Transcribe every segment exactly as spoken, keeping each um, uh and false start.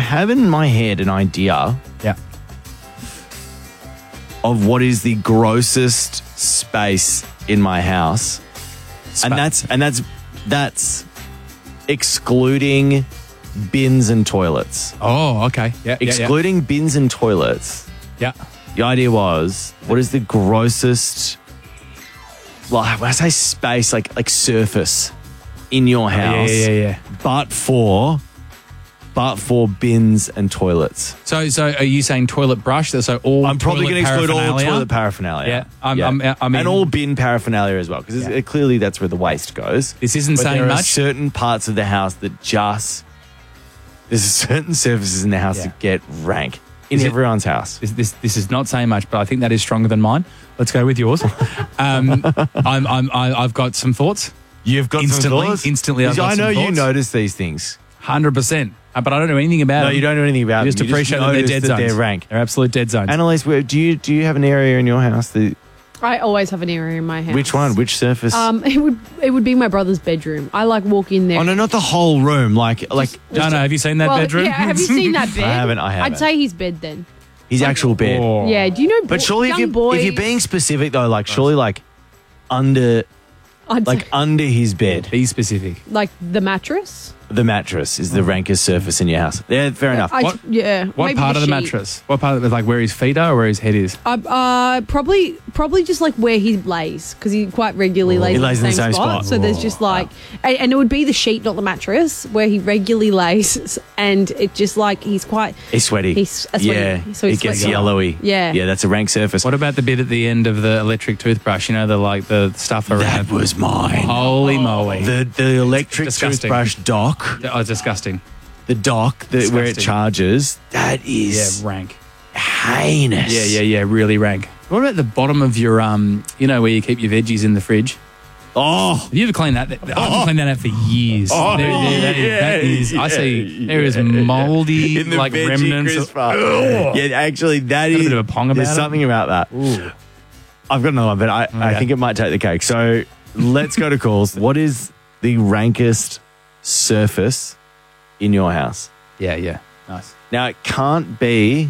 have in my head an idea Yeah. of what is the grossest space in my house. Spa- And that's and that's that's excluding bins and toilets. Oh, okay. Yeah. yeah, Excluding bins and toilets. Yeah. The idea was, what is the grossest, like when I say space, like like surface in your Yeah. house, Yeah. Yeah. Yeah. but for but for bins and toilets. So, so are you saying toilet brush? So all I'm probably toilet going to exclude all paraphernalia? toilet paraphernalia. Yeah, I'm- I'm- I mean- and all bin paraphernalia as well, because Yeah. clearly that's where the waste goes. This isn't But saying there are much. certain parts of the house that just there's certain surfaces in the house Yeah. that get rank in Is it- everyone's house. This, this this is not saying much, but I think that is stronger than mine. Let's go with yours. um, I'm, I'm, I, I've got some thoughts. You've got Instantly- some thoughts? instantly I've got I know some you thoughts. notice these things. one hundred percent. Uh, But I don't know anything about No, them. you don't know anything about You just them. You appreciate that they're notice dead that zones. they're rank. They're absolute dead zones. Annalise, where- do you do you have an area in your house that I always have an area in my house. which one? Which surface? Um, it would it would be my brother's bedroom. I like walk in there. oh no, not the whole room. Like like no, no, have you seen that well, bedroom? Yeah, have you seen that bed? I haven't, I haven't. I'd say his bed then. his actual bed. Oh. Yeah. Do you know? But bo- surely if young you boy, if you're being specific though, like surely like under I'd like say, under his bed, Be specific. like the mattress. the mattress is the rankest surface in your house. Yeah, fair enough. I, What- yeah. What maybe part of the sheet. mattress? What part of it? Like where his feet are or where his head is? Uh, uh, probably, probably just like where he lays because he quite regularly lays, He lays in the same, spot. So there's just like, and, and it would be the sheet, not the mattress, where he regularly lays, and it just like he's quite. He's sweaty. He's a sweaty- yeah, so he's it gets sweaty. yellowy. Yeah. yeah, that's a rank surface. What about the bit at the end of the electric toothbrush? You know, the like the stuff around. that was mine. Holy moly! The the electric Disgusting. toothbrush dock, oh, it's disgusting. the dock that where it Disgusting. charges, that Yeah, is rank. heinous. Yeah, yeah, yeah. Really rank. What about the bottom of your um? You know where you keep your veggies in the fridge? Oh, Have you ever cleaned that? I haven't cleaned that out for years. Oh, There- there- that is- that is- I yeah, see there is yeah. moldy in the like veggie remnants. Of, crisper. Yeah, actually, that Got a is. bit of a pong There's about it. something about that. I've got another one, but I, I Okay. think it might take the cake. So let's go to calls. What is the rankest surface in your house? yeah, yeah. Nice. Now, it can't be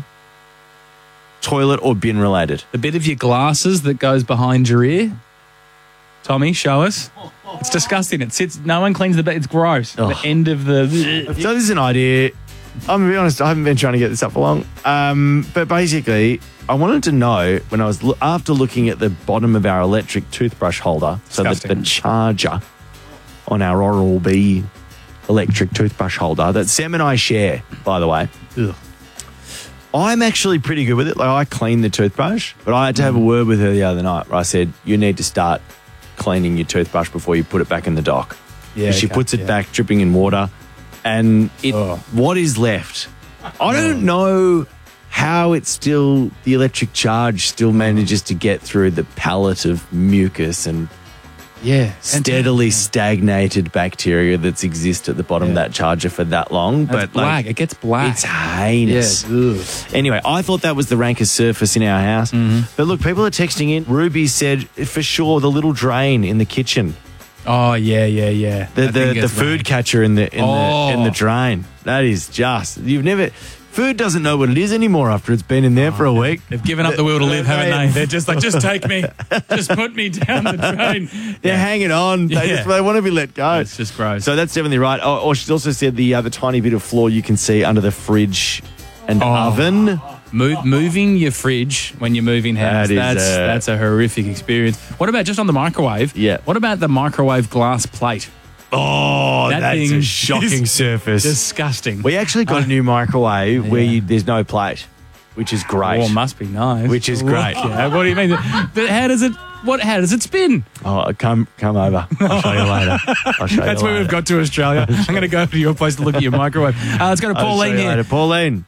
toilet or bin related. The bit of your glasses that goes behind your ear. Tommy, show us. It's disgusting. It sits. No one cleans the bit. It's gross. Oh. The end of the. So this is an idea. I'm going to be honest, I haven't been trying to get this up for long. Um, but basically, I wanted to know when I was, lo- after looking at the bottom of our electric toothbrush holder, so that the Disgusting. charger on our Oral-B electric toothbrush holder that Sam and I share, by the way. Ugh. I'm actually pretty good with it. Like I clean the toothbrush, but I had to have a word with her the other night where I said, you need to start cleaning your toothbrush before you put it back in the dock. Yeah, she okay, puts it yeah. back dripping in water, and it Oh. what is left? I don't know how it's still the electric charge still manages to get through the pallet of mucus and Yeah. steadily stagnated bacteria that's exist at the bottom of Yeah. that charger for that long. But But black. like, it gets black. it's heinous. Yeah. Ugh. Anyway, I thought that was the rankest surface in our house. Mm-hmm. But look, people are texting in. Ruby said for sure the little drain in the kitchen. Oh yeah, yeah, yeah. The That the, thing the gets food rank. catcher in the in Oh. the in the drain. That is just you've never food doesn't know what it is anymore after it's been in there for a week. They've given up the will to live, haven't they? They're just like, just take me, just put me down the drain. They're Yeah. hanging on. They, Yeah. just, they want to be let go. It's just gross. So that's definitely right. Oh, or she's also said the uh, the tiny bit of floor you can see under the fridge and Oh. oven. Move, moving your fridge when you're moving house, That is, that's, uh, that's a horrific experience. What about just on the microwave? Yeah. What about the microwave glass plate? Oh, That that's thing a shocking is surface. Disgusting. We actually got a new microwave where Yeah. you, there's no plate, which is great. Oh, must be nice. Which is great. Yeah, what do you mean? But how does it? What? How does it spin? Oh, come come over. I'll show you later. I'll show That's you where later. we've got to Australia. I'm going to go over to your place to look at your microwave. Uh, let's go to I'll show Pauline you here. later. Pauline,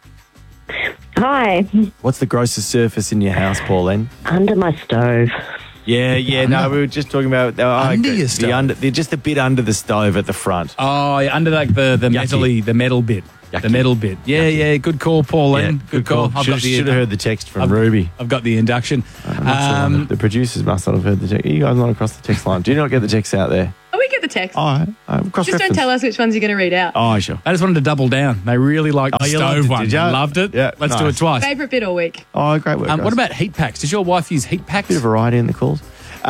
Hi, what's the grossest surface in your house, Pauline? under my stove. Yeah, yeah. No, we were just talking about oh, Under okay, your the stove? under, the, just a bit under the stove at the front. Oh, yeah, under like the the Yucky. metally, the metal bit, the Yucky. metal bit. Yeah, yeah. Good call, Pauline. Yeah, good, call. I've Should, got the should have heard the text from I've- Ruby. I've got the induction. I'm not sure. Um, the producers must not have heard the text. You guys not across the text line. Do you not get the text out there? Oh, we get get the text. All right. Um, cross Just don't tell us which ones you're going to read out. Oh, sure. I just wanted to double down. They really liked the Oh, you stove loved it, one. did ya? Loved it. Yeah, Let's do nice. it twice. Favourite bit all week. Oh, great work. Um, guys. what about heat packs? Does your wife use heat packs? Bit of variety in the calls.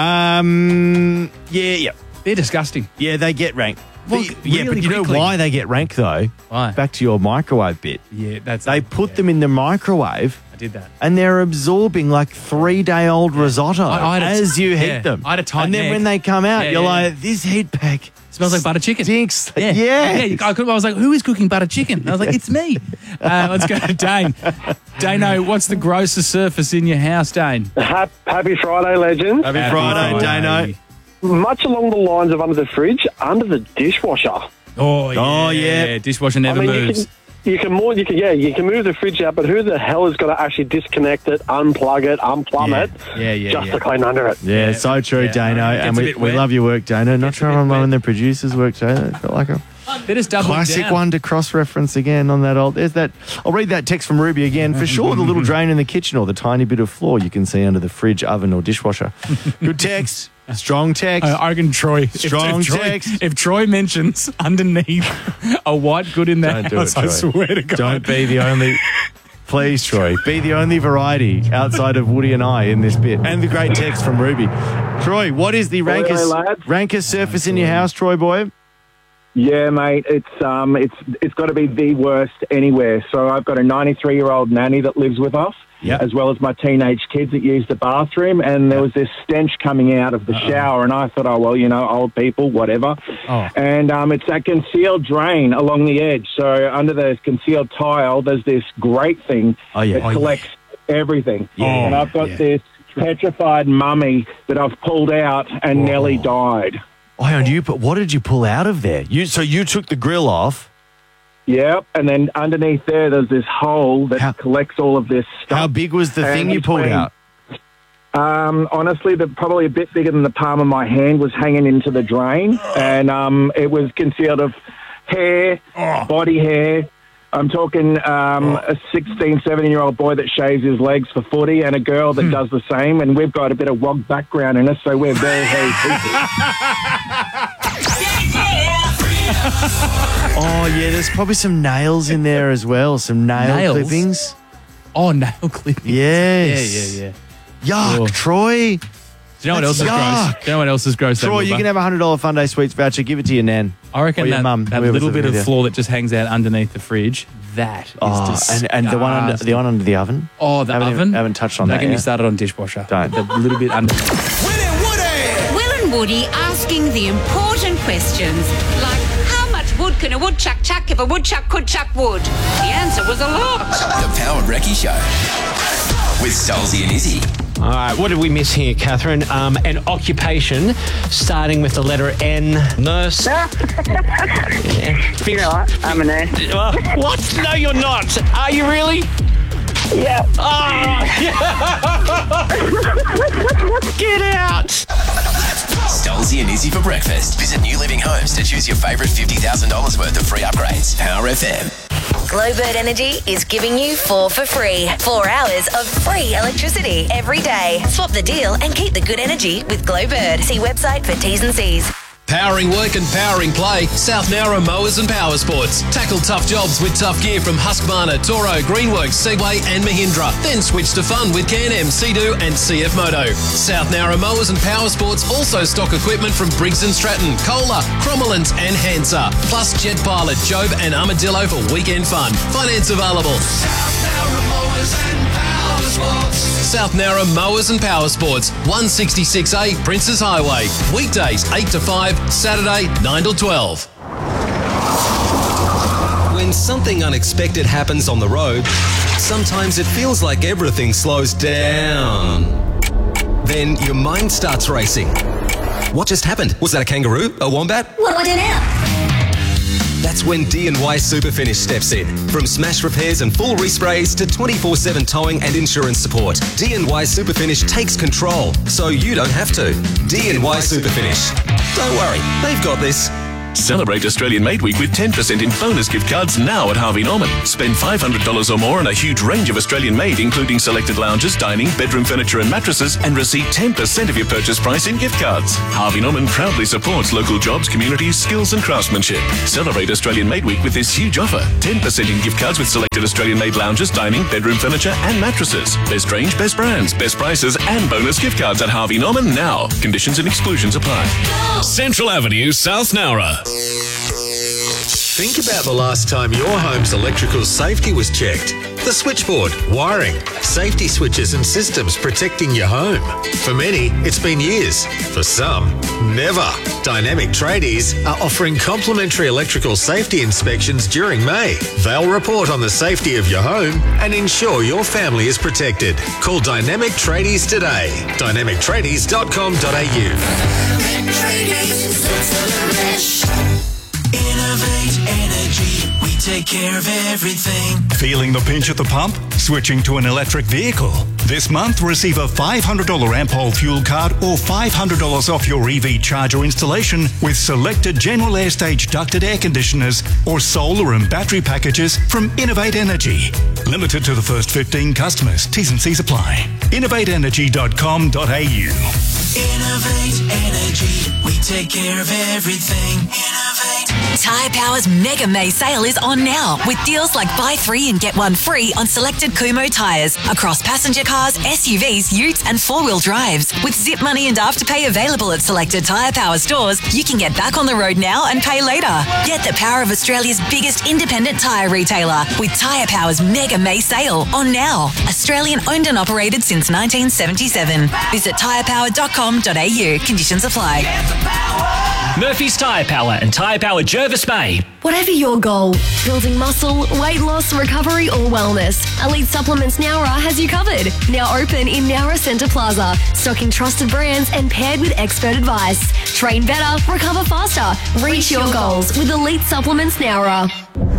Um, yeah, yeah. They're disgusting. Yeah, they get rank. Well, The- yeah, really but you quickly. know why they get rank, though? Why? Back to your microwave bit. Yeah, that's They put yeah, them in the microwave I did that. and they're absorbing like three-day-old risotto I- I had a- as you heat yeah, them. I had a tight And then neck. when they come out, Yeah, you're yeah, like, this heat pack Smells like butter chicken. stinks. Yeah, Yeah. yeah. I, could, I was like, "Who is cooking butter chicken?" And I was like, "It's me." Uh, let's go to Dane. Dano, what's the grossest surface in your house, Dane? Hap- Happy Friday, legends. Happy Happy Friday, Friday. Dano. Much along the lines of under the fridge, under the dishwasher. Oh yeah, Oh, yeah. Dishwasher never I mean, you moves. can, you can more, you can, yeah, you can move the fridge out, but who the hell is going to actually disconnect it, unplug it, unplumb Yeah. it, Yeah, yeah, just yeah. to clean under it? Yeah, Yeah. so true, Yeah. Dano. Gets And a we, bit we wet. love your work, Dano. Not Gets a sure bit I'm loving wet. the producers' work, Dano. I felt like a They're just doubling classic down. one to cross-reference again on that old. There's that. I'll read that text from Ruby again. For sure, the little drain in the kitchen or the tiny bit of floor you can see under the fridge, oven, or dishwasher. Good text. Strong text. Uh, I reckon Troy. if- Strong if, Troy, text. If Troy mentions underneath a white good in the Don't do it, house, I Troy. swear to God. Don't be the only. Please, Troy, be the only variety outside of Woody and I in this bit. And the great text from Ruby. Troy, what is the rankest, lads. rankest surface in your house, Troy boy? Yeah, mate, it's um, it's it's got to be the worst anywhere. So I've got a ninety-three-year-old nanny that lives with us, Yep. as well as my teenage kids that use the bathroom. And there was this stench coming out of the shower, and I thought, oh well, you know, old people, whatever. Oh. And um, it's that concealed drain along the edge. So under the concealed tile, there's this great thing Oh, yeah. that Oh, yeah. collects everything. Yeah, and I've got yeah. this petrified mummy that I've pulled out, and nearly died. Oh, hang on, you put, what did you pull out of there? You So you took the grill off. Yep, and then underneath there, there's this hole that How- collects all of this stuff. How big was the And thing you pulled between- out? Um, honestly, the, probably a bit bigger than the palm of my hand was hanging into the drain, and um, it was concealed of hair, body hair. I'm talking um, a sixteen, seventeen-year-old boy that shaves his legs for footy and a girl that does the same, and we've got a bit of wog background in us, so we're very hairy people. Oh, yeah, there's probably some nails in there as well. Some nail Nails? clippings. Oh, nail clipping. Yes. Yeah, yeah, yeah. Yuck, Oh. Troy. Do you know what else That's is gross? yuck. Do you know what else is gross? Troy, you can have a one hundred dollars Fun Day Sweets voucher. Give it to your nan. I reckon or your that, mum, that whoever's little bit living of with you. floor that just hangs out underneath the fridge, that is Oh, disgusting. and, and the one under the one under the oven. Oh, the haven't oven? Even, haven't touched on Don't that get me yet. started on dishwasher. Don't. The little bit under. Will and Woody asking the important questions like how much wood can a woodchuck chuck if a woodchuck could chuck wood? The answer was a lot. The Power Brekkie Show with Stolzy and Izzy. All right, what did we miss here, Catherine? Um, an occupation starting with the letter N. Nurse. yeah. You know what? I'm a nurse. Uh, what? No, you're not. Are you really? Yeah. Oh, get out. Stolzy and Izzy for breakfast. Visit New Living Homes to choose your favourite fifty thousand dollars worth of free upgrades. Power F M. Glowbird Energy is giving you four for free. Four hours of free electricity every day. Swap the deal and keep the good energy with Glowbird. See website for T's and C's. Powering work and powering play, South Nowra Mowers and Power Sports. Tackle tough jobs with tough gear from Husqvarna, Toro, Greenworks, Segway and Mahindra. Then switch to fun with Can-Am, Sea-Doo and C F Moto. South Nowra Mowers and Power Sports also stock equipment from Briggs and Stratton, Kohler, Crommelins and Hansa. Plus Jet Pilot, Jobe and Armadillo for weekend fun. Finance available. South Nowra Mowers and Power Sports. South Nowra Mowers and Power Sports, one sixty-six A Princes Highway. Weekdays eight to five, Saturday nine to twelve. When something unexpected happens on the road, sometimes it feels like everything slows down. Then your mind starts racing. What just happened? Was that a kangaroo? A wombat? What do I do now? That's when D and Y Superfinish steps in. From smash repairs and full resprays to twenty-four seven towing and insurance support, D and Y Superfinish takes control so you don't have to. D and Y Superfinish. Don't worry, they've got this. Celebrate Australian Made Week with ten percent in bonus gift cards now at Harvey Norman. Spend five hundred dollars or more on a huge range of Australian made, including selected lounges, dining, bedroom furniture and mattresses, and receive ten percent of your purchase price in gift cards. Harvey Norman proudly supports local jobs, communities, skills and craftsmanship. Celebrate Australian Made Week with this huge offer. ten percent in gift cards with selected Australian made lounges, dining, bedroom furniture and mattresses. Best range, best brands, best prices and bonus gift cards at Harvey Norman now. Conditions and exclusions apply. Central Avenue, South Nowra. Think about the last time your home's electrical safety was checked. The switchboard, wiring, safety switches and systems protecting your home. For many, it's been years. For some, never. Dynamic Tradies are offering complimentary electrical safety inspections during May. They'll report on the safety of your home and ensure your family is protected. Call Dynamic Tradies today. dynamic tradies dot com dot a u. Dynamic Tradies, Innovate Energy, we take care of everything. Feeling the pinch at the pump? Switching to an electric vehicle? This month, receive a five hundred dollars Ampol fuel card or five hundred dollars off your E V charger installation with selected General Airstage ducted air conditioners or solar and battery packages from Innovate Energy. Limited to the first fifteen customers. T's and C's apply. innovate energy dot com dot a u. Innovate Energy, we take care of everything. Innovate. Tyre Power's Mega May sale is on now with deals like buy three and get one free on selected Kumo tyres across passenger cars, S U Vs, utes and four-wheel drives. With zip money and afterpay available at selected Tyre Power stores, you can get back on the road now and pay later. Get the power of Australia's biggest independent tyre retailer with Tyre Power's Mega May sale on now. Australian owned and operated since nineteen seventy-seven. Visit tyre power dot com dot a u. Conditions apply. Murphy's Tyre Power and Tyre Power Jervis Bay. Whatever your goal, building muscle, weight loss, recovery or wellness, Elite Supplements Nowra has you covered. Now open in Nowra Centre Plaza, stocking trusted brands and paired with expert advice. Train better, recover faster, reach your goals with Elite Supplements Nowra.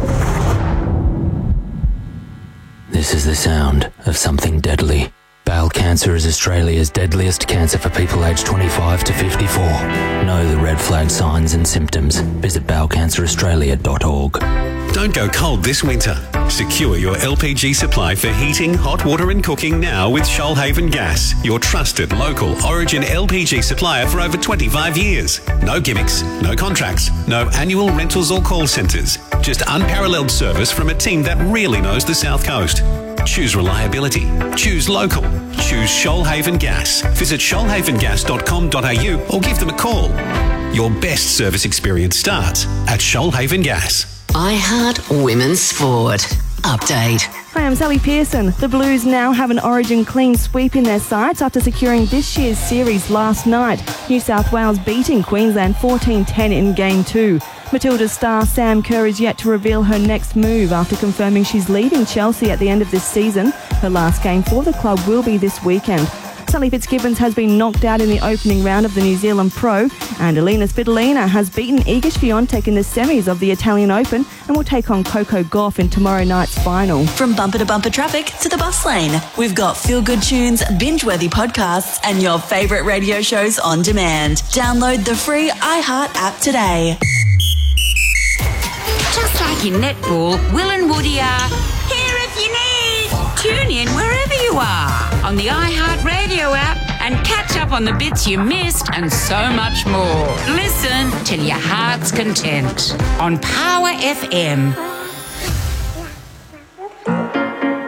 This is the sound of something deadly. Bowel cancer is Australia's deadliest cancer for people aged twenty-five to fifty-four. Know the red flag signs and symptoms. Visit bowel cancer australia dot org. Don't go cold this winter. Secure your L P G supply for heating, hot water and cooking now with Shoalhaven Gas, your trusted local Origin L P G supplier for over twenty-five years. No gimmicks, no contracts, no annual rentals or call centres. Just unparalleled service from a team that really knows the South Coast. Choose reliability. Choose local. Choose Shoalhaven Gas. Visit shoalhaven gas dot com dot a u or give them a call. Your best service experience starts at Shoalhaven Gas. I Heart Women's Sport. Update. Hi, I'm Sally Pearson. The Blues now have an Origin clean sweep in their sights after securing this year's series last night. New South Wales beating Queensland fourteen ten in Game two. Matilda's star Sam Kerr is yet to reveal her next move after confirming she's leaving Chelsea at the end of this season. Her last game for the club will be this weekend. Sally Fitzgibbons has been knocked out in the opening round of the New Zealand Pro, and Alina Svitolina has beaten Iga Swiatek in the semis of the Italian Open and will take on Coco Gauff in tomorrow night's final. From bumper to bumper traffic to the bus lane, we've got feel-good tunes, binge-worthy podcasts and your favourite radio shows on demand. Download the free iHeart app today. Just like in netball, Will and Woody are here if you need. Tune in wherever you are on the iHeartRadio app and catch up on the bits you missed and so much more. Listen till your heart's content on Power F M.